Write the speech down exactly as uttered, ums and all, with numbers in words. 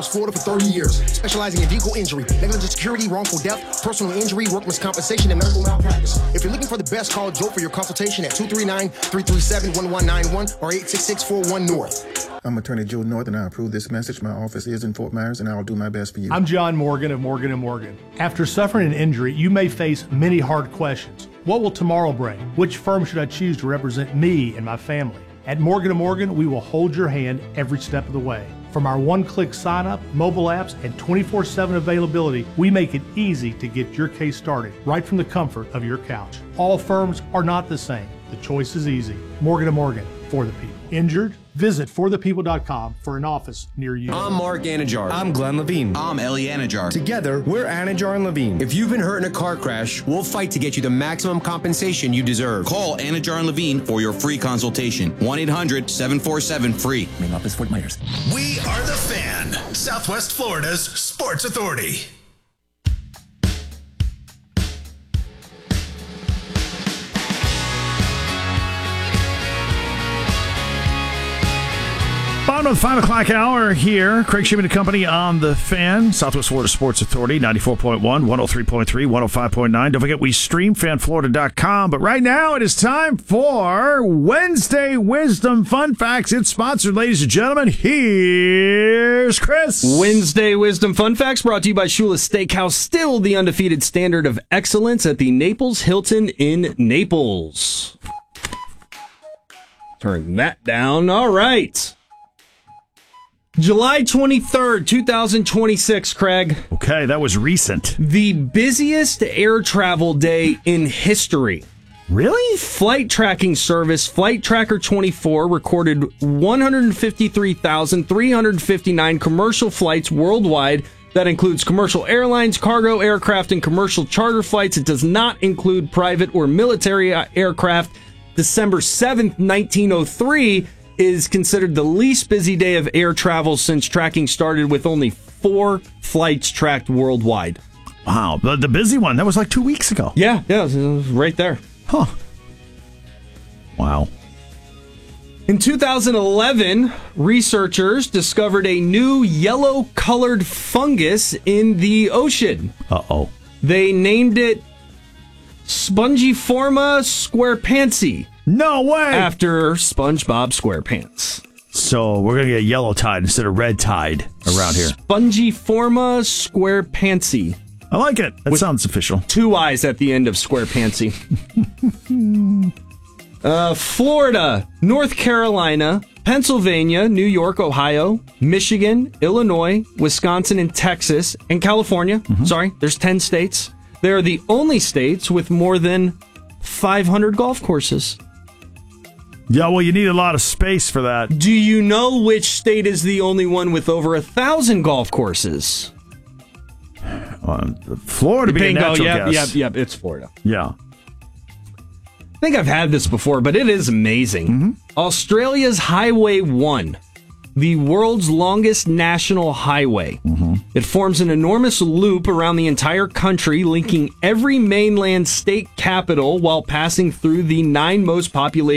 Florida for thirty years, specializing in vehicle injury, negligent security, wrongful death, personal injury, workman's compensation, and medical malpractice. If you're looking for the best, call Joe for your consultation at two three nine, three three seven, one one nine one or eight six six, four one, North. I'm Attorney Joe North, and I approve this message. My office is in Fort Myers, and I'll do my best for you. I'm John Morgan of Morgan and Morgan. After suffering an injury, you may face many hard questions. What will tomorrow bring? Which firm should I choose to represent me and my family? At Morgan and Morgan, we will hold your hand every step of the way. From our one-click sign-up, mobile apps, and twenty-four seven availability, we make it easy to get your case started right from the comfort of your couch. All firms are not the same. The choice is easy. Morgan and Morgan, for the people. Injured? Visit for the people dot com for an office near you. I'm Mark Anajar. I'm Glenn Levine. I'm Ellie Anajar. Together, we're Anajar and Levine. If you've been hurt in a car crash, we'll fight to get you the maximum compensation you deserve. Call Anajar and Levine for your free consultation. one eight hundred, seven four seven, free. Main office, Fort Myers. We are the Fan, Southwest Florida's sports authority. Bottom of the five o'clock hour here. Craig Shimon and Company on the Fan, Southwest Florida Sports Authority, ninety-four point one, one oh three point three, one oh five point nine. Don't forget, we stream fan florida dot com. But right now, it is time for Wednesday Wisdom Fun Facts. It's sponsored, ladies and gentlemen. Here's Chris. Wednesday Wisdom Fun Facts brought to you by Shula's Steakhouse, still the undefeated standard of excellence at the Naples Hilton in Naples. Turn that down. All right. July twenty-third, twenty twenty-six, Craig. Okay, that was recent. The busiest air travel day in history. Really? Flight tracking service Flight Tracker twenty-four recorded one hundred fifty-three thousand three hundred fifty-nine commercial flights worldwide. That includes commercial airlines, cargo aircraft, and commercial charter flights. It does not include private or military aircraft. December seventh, nineteen oh three is considered the least busy day of air travel since tracking started, with only four flights tracked worldwide. Wow, the, the busy one, that was like two weeks ago. Yeah, yeah, it was right there. Huh. Wow. In two thousand eleven, researchers discovered a new yellow-colored fungus in the ocean. Uh-oh. They named it Spongiforma squarepantsi. No way! After SpongeBob SquarePants. So we're going to get yellow tide instead of red tide around here. Spongiforma squarepantsi. I like it. That With sounds official. Two eyes at the end of squarepantsi. uh, Florida, North Carolina, Pennsylvania, New York, Ohio, Michigan, Illinois, Wisconsin, and Texas, and California. Mm-hmm. Sorry, there's ten states. They are the only states with more than five hundred golf courses. Yeah, well, you need a lot of space for that. Do you know which state is the only one with over a thousand golf courses? Uh, Florida being a natural yep, guess. Yep, yep, it's Florida. Yeah. I think I've had this before, but it is amazing. Mm-hmm. Australia's Highway one, the world's longest national highway. Mm-hmm. It forms an enormous loop around the entire country, linking every mainland state capital while passing through the nine most populated